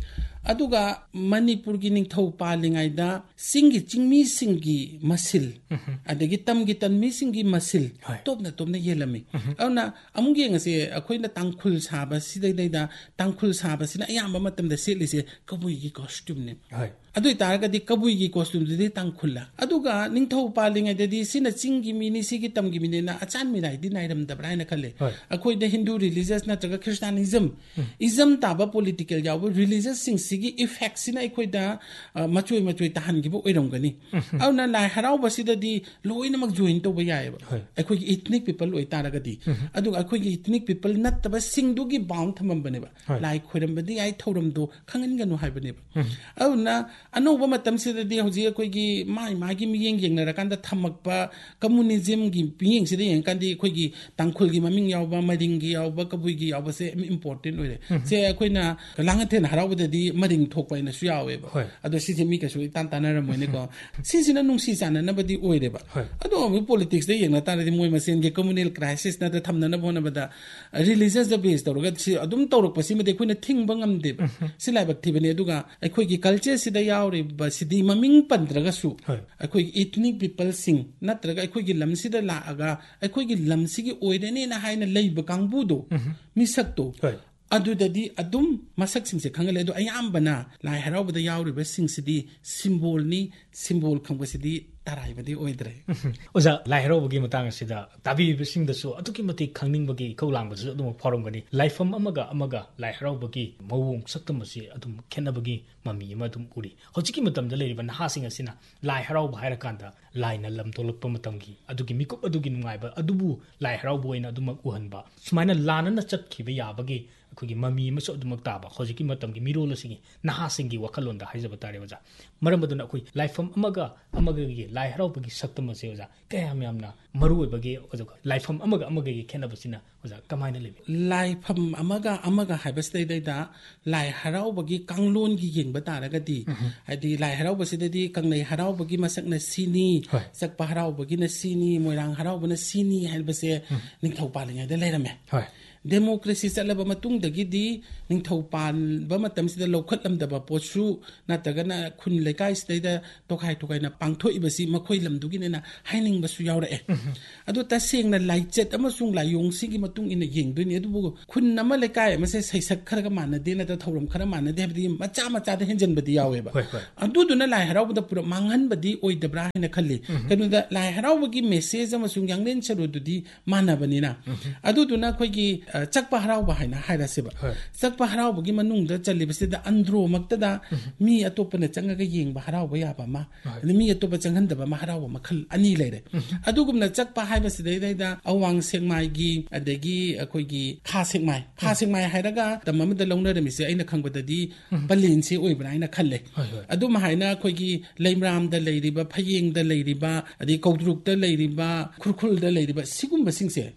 ꯑꯗꯨꯒ ꯃꯅꯤꯄꯨꯔꯒꯤ ꯅꯤꯡꯊꯧ ꯄꯥꯜꯂꯤꯉꯩꯗ ꯆꯤꯡꯒꯤ ꯆꯤꯡꯃꯤꯁꯤꯡꯒꯤ ꯃꯁꯤꯜ ꯑꯗꯒꯤ ꯇꯝꯒꯤ ꯇꯝꯃꯤꯁꯤꯡꯒꯤ ꯃꯁꯤꯜ ꯇꯣꯞꯅ ꯇꯣꯞꯅ ꯌꯦꯜꯂꯝꯃꯤ ꯑꯗꯨꯅ ꯑꯃꯨꯛ ꯌꯦꯡꯉꯁꯦ ꯑꯩꯈꯣꯏꯅ ꯇꯥꯡꯈꯨꯜ ꯁꯥꯕꯁꯤꯗꯩꯗꯩꯗ ꯇꯥꯡꯈꯨꯜ ꯁꯥꯕꯁꯤꯅ ꯑꯌꯥꯝꯕ ꯃꯇꯝꯗ ꯁꯦꯠꯂꯤꯁꯦ ꯀꯕꯨꯏꯒꯤ ꯀꯣꯁꯇ꯭ꯌꯨꯝꯅꯦ ꯑꯗꯨ ꯑꯣꯏꯇꯥꯔꯒꯗꯤ ꯀꯕꯨꯏꯒꯤ ꯀꯣꯁꯇ꯭ꯌꯨꯝꯗꯨꯗꯤ ꯇꯥꯡꯈꯨꯜꯂ ꯑꯗꯨꯒ ꯅꯤꯡꯊꯧ ꯄꯥꯜꯂꯤꯉꯩꯗꯗꯤ ꯁꯤꯅ ꯆꯤꯡꯒꯤ ꯃꯤꯅꯤ ꯁꯤꯒꯤ ꯇꯝꯒꯤ ꯃꯤꯅꯤꯅ ꯑꯆꯥꯟ ꯃꯤꯔꯥꯏꯗꯤ ꯅꯥꯏꯔꯝꯗꯕ꯭ꯔꯥ ꯍꯥꯏꯅ ꯈꯜꯂꯦ ꯑꯩꯈꯣꯏꯗ ꯍꯤꯟꯗꯨ ꯔꯤꯂꯤꯖꯁ ꯅꯠꯇ꯭ꯔꯒ ꯈ꯭ꯔꯤꯁꯇꯥꯅꯤꯖꯝ ꯏꯖꯝ ꯇꯥꯕ ꯄꯣꯂꯤꯇꯤꯀꯦꯜ ꯌꯥꯎꯕ ꯔꯤꯂꯤꯖꯁꯁꯤꯡꯁꯤꯒꯤ ꯏꯐꯦꯛꯁꯤꯅ ꯑꯩꯈꯣꯏꯗ ꯃꯆꯣꯏ ꯃꯆꯣꯏ ꯇꯥꯍꯟꯈꯤꯕ ꯑꯣꯏꯔꯝꯒꯅꯤ ꯑꯗꯨꯅ ꯂꯥꯏ ꯍꯔꯥꯎꯕꯁꯤꯗꯗꯤ ꯂꯣꯏꯅꯃꯛ ꯖꯣꯏꯟ ꯇꯧꯕ ꯌꯥꯏꯑꯕ ꯑꯩꯈꯣꯏꯒꯤ ꯏꯊꯅꯤꯛ ꯄꯤꯄꯜ ꯑꯣꯏꯇꯥꯔꯒꯗꯤ ꯑꯗꯨꯒ ꯑꯩꯈꯣꯏꯒꯤ ꯏꯊꯅꯤꯛ ꯄꯤꯄꯜ ꯅꯠꯇꯕꯁꯤꯡꯗꯨꯒꯤ ꯕꯥꯎꯟ ꯊꯝꯃꯝꯕꯅꯦꯕ ꯂꯥꯏ ꯈꯣꯏꯔꯝꯕꯗꯤ ꯌꯥꯏ ꯊꯧꯔꯝꯗꯣ ꯈꯪꯍꯟꯒꯅꯨ ꯍꯥꯏꯕꯅꯦꯕ ꯑꯗꯨꯅ ꯑꯅꯧꯕ ꯃꯇꯝꯁꯤꯗꯗꯤ ꯍꯧꯖꯤꯛ ꯑꯩꯈꯣꯏꯒꯤ ꯃꯥꯒꯤ ꯃꯥꯒꯤ ꯃꯤꯠꯌꯦꯡ ꯌꯦꯡꯅꯔꯀꯥꯟꯗ ꯊꯝꯃꯛꯄ ꯀꯝꯃꯨꯅꯤꯖꯝꯒꯤ ꯃꯤꯠꯌꯦꯡꯁꯤꯗ ꯌꯦꯡꯉꯀꯥꯟꯗꯤ ꯑꯩꯈꯣꯏꯒꯤ ꯇꯥꯡꯈꯨꯜꯒꯤ ꯃꯃꯤꯡ ꯌꯥꯎꯕ ꯃꯔꯤꯡꯒꯤ ꯌꯥꯎꯕ ꯀꯕꯨꯏꯒꯤ ꯌꯥꯎꯕꯁꯦ ꯏꯝꯄꯣꯔꯇꯦꯟ ꯑꯣꯏꯔꯦ ꯁꯦ ꯑꯩꯈꯣꯏꯅ ꯂꯥꯡꯉꯊꯦꯟ ꯍꯔꯥꯎꯕꯗꯗꯤ ꯃꯔꯤꯡ ꯊꯣꯛꯄ ꯍꯥꯏꯅꯁꯨ ꯌꯥꯎꯋꯦꯕ ꯑꯗꯣ ꯁꯤꯁꯦ ꯃꯤ ꯀꯩꯁꯨ ꯏꯇꯥꯟ ꯇꯥꯟꯅꯔꯝꯃꯣꯏꯅꯦꯀꯣ ꯁꯤꯁꯤꯅ ꯅꯨꯡꯁꯤ ꯆꯥꯟꯅꯅꯕꯗꯤ ꯑꯣꯏꯔꯦꯕ ꯑꯗꯣ ꯑꯃꯨꯛ ꯄꯣꯂꯤꯇꯤꯛꯁꯇ ꯌꯦꯡꯅ ꯇꯥꯔꯗꯤ ꯃꯣꯏ ꯃꯁꯦꯟꯒꯤ ꯀꯝꯃꯨꯅꯦꯜ ꯀ꯭ꯔꯥꯏꯁꯤꯁ ꯅꯠꯇ꯭ꯔ ꯊꯝꯅꯅꯕ ꯍꯣꯠꯅꯕꯗ ꯔꯤꯂꯤꯖꯁꯇ ꯕꯦꯁ ꯇꯧꯔꯒ ꯁꯤ ꯑꯗꯨꯝ ꯇꯧꯔꯛꯄꯁꯤꯃꯗꯤ ꯑꯩꯈꯣꯏꯅ ꯊꯤꯡꯕ ꯉꯝꯗꯦꯕ ꯁꯤ ꯂꯥꯏꯕꯛ ꯊꯤꯕꯅꯤ ꯑꯗꯨꯒ ꯑꯩꯈꯣꯏꯒꯤ ꯀꯜꯆꯔꯁꯤꯗ ꯌꯥꯎꯔꯤꯕꯁꯤꯗꯤ ꯃꯃꯤꯡ ꯄꯟꯗ꯭ꯔꯒꯁꯨ ꯑꯩꯈꯣꯏꯒꯤ ꯏꯊꯅꯤꯛ ꯄꯤꯄꯜꯁꯤꯡ ꯅꯠꯇ꯭ꯔꯒ ꯑꯩꯈꯣꯏꯒꯤ ꯂꯝꯁꯤꯗ ꯂꯥꯛꯑꯒ ꯑꯩꯈꯣꯏꯒꯤ ꯂꯝꯁꯤꯒꯤ ꯑꯣꯏꯔꯅꯦꯅ ꯍꯥꯏꯅ ꯂꯩꯕ ꯀꯥꯡꯕꯨꯗꯣ ꯃꯤꯁꯛꯇꯣ ꯑꯗꯨꯗꯗꯤ ꯑꯗꯨꯝ ꯃꯁꯛꯁꯤꯡꯁꯦ ꯈꯪꯍꯜꯂꯦ ꯑꯗꯣ ꯑꯌꯥꯝꯕꯅ ꯂꯥꯏ ꯍꯔꯥꯎꯕꯗ ꯌꯥꯎꯔꯤꯕꯁꯤꯡꯁꯤꯗꯤ ꯁꯤꯝꯕꯣꯜꯅꯤ ꯁꯤꯝꯕꯣꯜ ꯈꯪꯕꯁꯤꯗꯤ ꯇꯔꯥꯏꯕꯗꯤ ꯑꯣꯏꯗ꯭ꯔꯦ ꯑꯣꯖꯥ ꯂꯥꯏ ꯍꯔꯥꯎꯕꯒꯤ ꯃꯇꯥꯡ ꯑꯁꯤꯗ ꯇꯥꯕꯤꯔꯤꯕꯁꯤꯡꯗꯁꯨ ꯑꯗꯨꯛꯀꯤ ꯃꯇꯤꯛ ꯈꯪꯅꯤꯡꯕꯒꯤ ꯏꯀꯧ ꯂꯥꯡꯕꯗꯁꯨ ꯑꯗꯨꯝ ꯐꯥꯎꯔꯝꯒꯅꯤ ꯂꯥꯏꯐꯝ ꯑꯃꯒ ꯑꯃꯒ ꯂꯥꯏ ꯍꯔꯥꯎꯕꯒꯤ ꯃꯑꯣꯡ ꯁꯛꯇꯝ ꯑꯁꯤ ꯑꯗꯨꯝ ꯈꯦꯠꯅꯕꯒꯤ ꯃꯃꯤ ꯑꯃ ꯑꯗꯨꯝ ꯎꯔꯤ ꯍꯧꯖꯤꯛꯀꯤ ꯃꯇꯝꯗ ꯂꯩꯔꯤꯕ ꯅꯍꯥꯁꯤꯡ ꯑꯁꯤꯅ ꯂꯥꯏ ꯍꯔꯥꯎꯕ ꯍꯥꯏꯔꯀꯥꯟꯗ ꯂꯥꯏꯅ ꯂꯝ ꯊꯣꯛꯂꯛꯄ ꯃꯇꯝꯒꯤ ꯑꯗꯨꯒꯤ ꯃꯤꯀꯨꯞ ꯑꯗꯨꯒꯤ ꯅꯨꯡꯉꯥꯏꯕ ꯑꯗꯨꯕꯨ ꯂꯥꯏ ꯍꯔꯥꯎꯕ ꯑꯣꯏꯅ ꯑꯗꯨꯃꯛ ꯎꯍꯟꯕ ꯁꯨꯃꯥꯏꯅ ꯂꯥꯟꯅꯅ ꯆꯠꯈꯤꯕ ꯌꯥꯕꯒꯤ ꯑꯩꯈꯣꯏꯒꯤ ꯃꯃꯤ ꯑꯃꯁꯨ ꯑꯗꯨꯃꯛ ꯇꯥꯕ ꯍꯧꯖꯤꯛꯀꯤ ꯃꯇꯝꯒꯤ ꯃꯤꯔꯣꯜ ꯑꯁꯤꯒꯤ ꯅꯍꯥꯁꯤꯡꯒꯤ ꯋꯥꯈꯜꯂꯣꯟꯗ ꯍꯥꯏꯖꯕ ꯇꯥꯔꯦ ꯑꯣꯖꯥ ꯃꯔꯝ ꯑꯗꯨꯅ ꯑꯩꯈꯣꯏ ꯂꯥꯏꯐꯝ ꯑꯃꯒ ꯑꯃꯒꯒꯤ ꯂꯥꯏ ꯍꯔꯥꯎꯕꯒꯤ ꯁꯛꯇꯝ ꯑꯁꯤ ꯑꯣꯖꯥ ꯀꯌꯥꯝ ꯌꯥꯝꯅ ꯃꯔꯨ ꯑꯣꯏꯕꯒꯦ ꯑꯗꯨꯒ ꯂꯥꯏꯐꯝ ꯑꯃꯒ ꯑꯃꯒꯒꯤ ꯈꯦꯠꯅꯕꯁꯤꯅ ꯑꯣꯖꯥ ꯀꯃꯥꯏꯅ ꯂꯩꯕꯤ ꯂꯥꯏꯐꯝ ꯑꯃꯒ ꯑꯃꯒ ꯍꯥꯏꯕꯁꯤꯗꯩꯗ ꯂꯥꯏ ꯍꯔꯥꯎꯕꯒꯤ ꯀꯥꯡꯂꯣꯟꯒꯤ ꯌꯦꯡꯕ ꯇꯥꯔꯒꯗꯤ ꯍꯥꯏꯗꯤ ꯂꯥꯏ ꯍꯔꯥꯎꯕꯁꯤꯗꯗꯤ ꯀꯪꯂꯩ ꯍꯔꯥꯎꯕꯒꯤ ꯃꯁꯛꯅ ꯁꯤꯅꯤ ꯆꯛꯄ ꯍꯔꯥꯎꯕꯒꯤꯅ ꯁꯤꯅꯤ ꯃꯣꯏꯔꯥꯡ ꯍꯔꯥꯎꯕꯅ ꯁꯤꯅꯤ ꯍꯥꯏꯕꯁꯦ ꯅꯤꯡꯊꯧ ꯄꯥꯜꯂꯤꯉꯩꯗ ꯂꯩꯔꯝꯃꯦ ꯗꯦꯃꯣꯀ꯭ꯔꯦꯁꯤ ꯆꯠꯂꯕ ꯃꯇꯨꯡꯗꯒꯤꯗꯤ ꯅꯤꯡꯊꯧ ꯄꯥꯟꯕ ꯃꯇꯝꯁꯤꯗ ꯂꯧꯈꯠꯂꯝꯗꯕ ꯄꯣꯠꯁꯨ ꯅꯠꯇ꯭ꯔꯒꯅ ꯈꯨꯟ ꯂꯩꯀꯥꯏꯁꯤꯗꯩꯗ ꯇꯣꯈꯥꯏ ꯇꯣꯈꯥꯏꯅ ꯄꯥꯡꯊꯣꯛꯏꯕꯁꯤ ꯃꯈꯣꯏ ꯂꯝꯗꯨꯒꯤꯅꯦꯅ ꯍꯥꯏꯅꯤꯡꯕꯁꯨ ꯌꯥꯎꯔꯛꯑꯦ ꯑꯗꯣ ꯇꯁꯦꯡꯅ ꯂꯥꯏꯆꯠ ꯑꯃꯁꯨꯡ ꯂꯥꯏꯌꯣꯡꯁꯤꯒꯤ ꯃꯇꯨꯡ ꯏꯟꯅ ꯌꯦꯡꯗꯣꯏꯅꯤ ꯑꯗꯨꯕꯨ ꯈꯨꯟ ꯑꯃ ꯂꯩꯀꯥꯏ ꯑꯃꯁꯦ ꯁꯩꯁꯛ ꯈꯔꯒ ꯃꯥꯟꯅꯗꯦ ꯅꯠꯇ꯭ꯔꯒ ꯊꯧꯔꯝ ꯈꯔ ꯃꯥꯟꯅꯗꯦ ꯍꯥꯏꯕꯗꯤ ꯃꯆꯥ ꯃꯆꯥꯗ ꯍꯦꯟꯖꯟꯕꯗꯤ ꯌꯥꯎꯋꯦꯕ ꯑꯗꯨꯗꯨꯅ ꯂꯥꯏ ꯍꯔꯥꯎꯕꯗ ꯄꯨꯔꯛ ꯃꯥꯡꯍꯟꯕꯗꯤ ꯑꯣꯏꯗꯕ꯭ꯔꯥ ꯍꯥꯏꯅ ꯈꯜꯂꯤ ꯀꯩꯅꯣꯗ ꯂꯥꯏ ꯍꯔꯥꯎꯕꯒꯤ ꯃꯦꯁꯦꯖ ꯑꯃꯁꯨꯡ ꯌꯥꯡꯂꯦꯟ ꯁꯔꯨꯗꯨꯗꯤ ꯃꯥꯟꯅꯕꯅꯤꯅ ꯑꯗꯨꯗꯨꯅ ꯑꯩꯈꯣꯏꯒꯤ ꯆꯛꯄ ꯍꯔꯥꯎꯕ ꯍꯥꯏꯅ ꯍꯥꯏꯔꯁꯦꯕ ꯆꯛꯄ ꯍꯔꯥꯎꯕꯒꯤ ꯃꯅꯨꯡꯗ ꯆꯜꯂꯤꯕꯁꯤꯗ ꯑꯟꯗ꯭ꯔꯣꯃꯛꯇꯗ ꯃꯤ ꯑꯇꯣꯞꯄꯅ ꯆꯪꯉꯒ ꯌꯦꯡꯕ ꯍꯔꯥꯎꯕ ꯌꯥꯕ ꯑꯃ ꯑꯗꯩ ꯃꯤ ꯑꯇꯣꯞꯄ ꯆꯪꯍꯟꯗꯕ ꯑꯃ ꯍꯔꯥꯎꯕ ꯃꯈꯜ ꯑꯅꯤ ꯂꯩꯔꯦ ꯑꯗꯨꯒꯨꯝꯅ ꯆꯛꯄ ꯍꯥꯏꯕꯁꯤꯗꯩꯗ ꯑꯋꯥꯡ ꯁꯦꯛꯃꯥꯏꯒꯤ ꯑꯗꯒꯤ ꯑꯩꯈꯣꯏꯒꯤ ꯈꯥ ꯁꯦꯛꯃꯥꯏ ꯈꯥ ꯁꯦꯛꯃꯥꯏ ꯍꯥꯏꯔꯒ ꯃꯇꯝ ꯑꯃꯗ ꯂꯧꯅꯔꯝꯃꯤꯁꯦ ꯑꯩꯅ ꯈꯪꯕꯗꯗꯤ ꯄꯂꯦꯟꯁꯤ ꯑꯣꯏꯕ꯭ꯔꯥ ꯍꯥꯏꯅ ꯈꯜꯂꯦ ꯑꯗꯨꯝ ꯍꯥꯏꯅ ꯑꯩꯈꯣꯏꯒꯤ ꯂꯩꯃꯔꯥꯝꯗ ꯂꯩꯔꯤꯕ ꯐꯌꯦꯡꯗ ꯂꯩꯔꯤꯕ ꯑꯗꯩ ꯀꯧꯗ꯭ꯔꯨꯛꯇ ꯂꯩꯔꯤꯕ ꯈꯨꯔꯈꯨꯜꯗ ꯂꯩꯔꯤꯕ ꯁꯤꯒꯨꯝꯕꯁꯤꯡꯁꯦ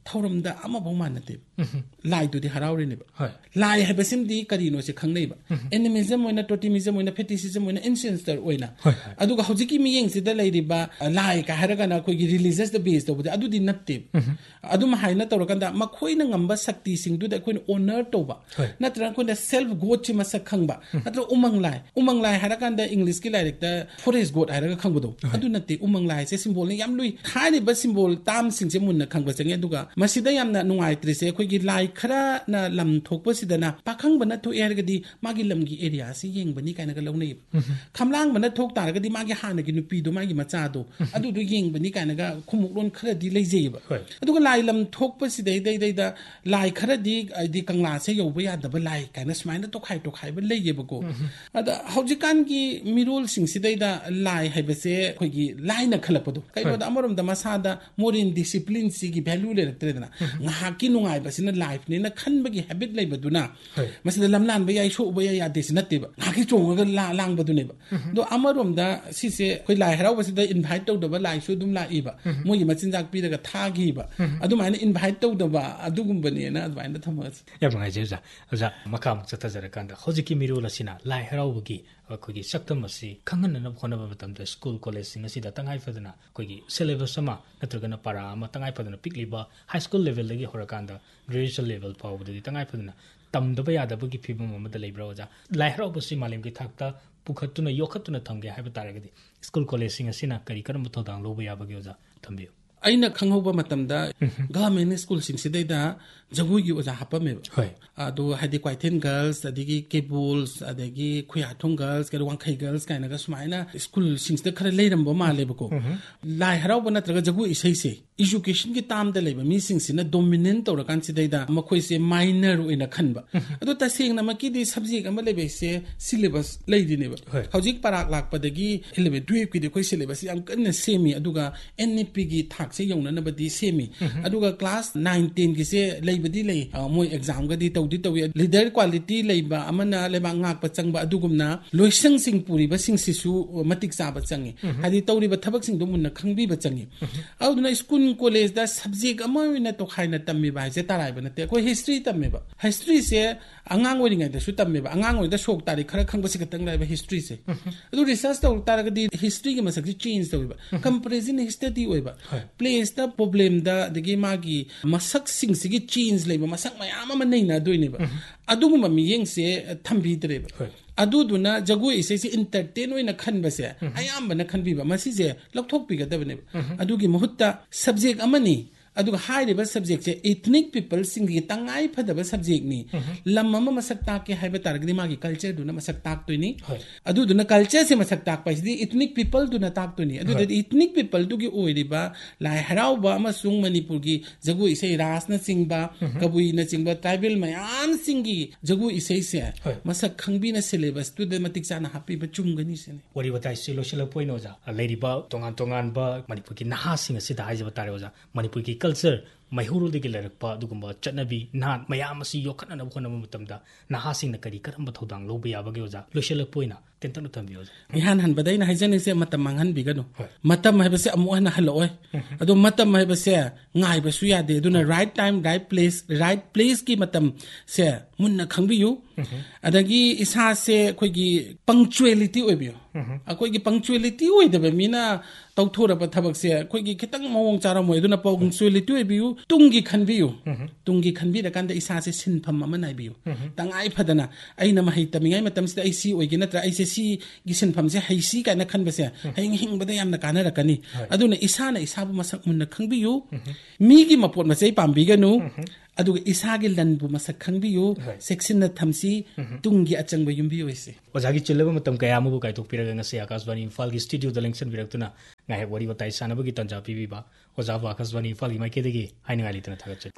थौरमदा अमबो मानते लाई दुदी हराउरिने लाई हैबसिमदी करिनो से खंगनेबा एनिमिज्म ओइना टोटिमिज्म ओइना फेटिसिज्म ओइना इंसेंसर ओइना अदुगा हौजिकी मियेंग सिदा लैरिबा लाई का हरगना कोई रिलीजियस द बेस तोबदे अदुदी नत्ते अदुम हाइना तौरकंदा मखोइना ngamba शक्ति सिंगदुदा कोइन ओनर तोबा नत्रा कोइन सेल्फ गॉड ची मसक खंगबा नत्रा उमंग लाई उमंग लाई हरकंदा इंग्लिश की लाइरेक्ट फॉरेस्ट गॉड हरगा खंगबदो अदु नत्ते उमंग लाई से सिंबल ने याम लुई हाइरिबा सिंबल ताम सिंगसे मुन्ना खंगबा चंगे अदुगा मसिदा यामना नुंगाइत्रिसे कोइगी लाई खरा ना लम थोकपसिदना पाखंग बना थो एरगदी मागी लमगी एरिया से येंगबनी काइना लौनै खमलांग बना थोक तारगदी मागी हानगी नुपीदो मागी मचादो अदुदो येंगबनी काइना खुमुकलोन खरदी लेजेबा अदुगा लाई लम थोकपसिदै दै दैदा लाई खरदी आइदी कंगला से यौबा यादबा लाई काइना स्माइना तोखाइ तोखाइबा लेजेबको अदा हौजिकान की मिरोल सिंगसिदैदा लाई हाइबसे खोइगी लाइना खलपदो काइबा अमरमदा मसादा moral discipline सिगी value लेरक्तरेदना ngahaki nungai basina life ne na khanbagi habit leibaduna masida lamlan ba yai sho ba yai ade sinate ba ngahaki chonga la lang badune ba do amarom da si se khoi lai harau basida invite to da ba lai sho dum la iba moi machinjak pi daga thagi ba aduma ne invite to da ba adugumba ne na aduma ne thamas ya bangai je ja ja makam chata jara kanda hojiki miro la sina lai harau bagi koigi saktam asi khangan na khona ba batam da school college sing asi da tangai fadana koigi syllabus sama natragana para ama tangai fadana pikliba high school level lagi horakanda graduation level pawbudi tangai fadana tamdaba yadabagi phibam amada leibra oja lai harau basi malim ki thakta pukhatuna yokhatuna thamge haiba taragadi school college sing asina kari karam thodang loba yabagi oja thambiyo aina khanghoba matamda government school sing sidaida jagui gi oja hapame hoi ado hadi kwaithen girls adigi kebuls adigi khuyathong girls ke wangkhai girls kaina ga sumaina school sing da khara leirambo ma lebako lai harau bana traga jagui isai se education ki tam da leba mi sing sina dominant tor kan sidaida makhoi se minor oina khanba ado ta sing na maki di subject ama lebe se syllabus leidine ba hojik parak lak padagi eleven twelve ki di koi syllabus am kan semi aduga N E P gi thak se yong na badi semi aduga class nine ten gi se leibadi lei moi exam ga di tawdi tawi leader quality leiba amana leba ngak pa changba adugumna loisang sing puri ba sing sisu matik sa ba changi hadi tawri ba thabak sing do munna khangbi ba changi auduna school college da subject ama na to khaina tammi ba se tarai ba nate ko history tamme ba history se angang ori ngai da su tamme ba angang ori da sok tari khara khangba se katang lai ba history se adu research taw taraga di history gi masak change tawi ba comparison history oi ba place da problem da degi magi masak sing sigi change leiba masak mayam ama nei na doine ba aduguma mi yeng se thambi dre ba aduduna jagoi ise se entertain oina khanba se ayam bana khanbi ba masi je lokthok pi ga dabne adugi muhutta subject amani aduga hairiba subject se ethnic people singi tangai phadaba subject ni lamma ma masak tak ke haiba targni magi culture duna masak tak to ni adu duna culture se masak tak pa di ethnic people duna tak to ni adu ethnic people du gi oiriba lai harau ba ma sung manipur gi jagu isai ras na singba kabui na singba tribal mayam singi jagu isai se masak khangbi na syllabus tu de matik chana happy ba chumgani se wari watai silo silo poino ja lady ba tongan tongan ba manipur ki naha sing asida haija batare oja manipur ki culture maihuru de gilarpa dugumba chatnabi nan mayam asi yokhatna na khona matamda naha sing na kari karamba thodang loba yabage oja loshela poina tentanu tambi oja ihan han badai na haijani se matam manghan bigano matam hai base amu na haloi ado matam hai base ngai ba su ya de duna right time right place right place ki matam se munna khangbi yu adagi isa se khoi gi punctuality oibiyo akoi gi punctuality oidaba mina tauthora ba thabak se khoi gi khitang mawong chara moi duna punctuality oibiyu tungi khanbiyu tungi khanbi da kan da isa se sinpham ama nai biyu tangai phadana aina ma hei tamingai matam se ai si oigi natra ai se si gi sinpham se hei si kana khan ba se hei hing bada yamna kana rakani aduna isa na isa bu masak munna khangbiyu mi gi mapot ma sei pambi ganu aduga isagi lanbu masak khangbiyu section na thamsi tungi achangba yumbi oise ojagi chilaba matam kaya mu kai tok piraga ngase akaswani imphal gi studio da lengsan biraktuna ngai wari watai sanabagi tanja pibi ba ojawa akaswani imphal gi maike degi haina ngali tana thagach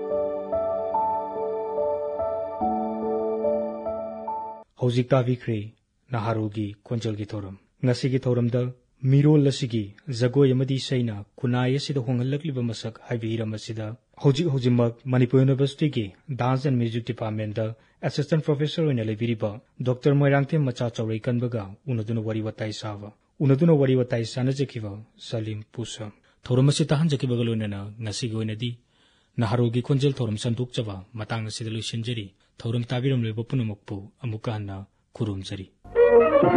hojik ta vikre naharogi konjal gi thoram ngasi gi thoram da mirol lasigi jagoi amadi saina kunai asida hongalakliba masak haibiram asida hojik hojimak manipur university ki dance and music department da assistant professor in eleviriba Doctor Moirangte macha chawrai kanbaga unaduna wari watai sawa unaduna wari watai sanajakiwa Salim Pusa thoramasi tahan jakibagalona ngasi goinadi Naharogi Konjel Thorum Sandukjaba Matang Sidelu Shinjeri Thorum Tabirum Lebo Punumukpu Amukana Kurumjari